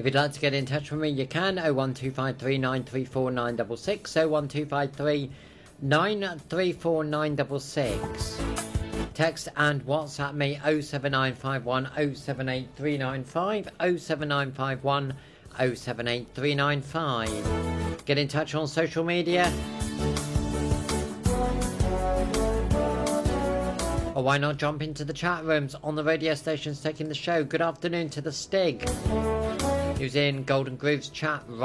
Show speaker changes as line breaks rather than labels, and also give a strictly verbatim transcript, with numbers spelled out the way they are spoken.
If you'd like to get in touch with me, you can. oh one two five three nine three four nine six six, oh one two five three nine three four nine six six. Text and WhatsApp me oh seven nine five one oh seven eight three nine five, oh seven nine five one oh seven eight three nine five. Get in touch on social media. Or why not jump into the chat rooms on the radio stations taking the show. Good afternoon to the Stig, who's in Golden Groove's chat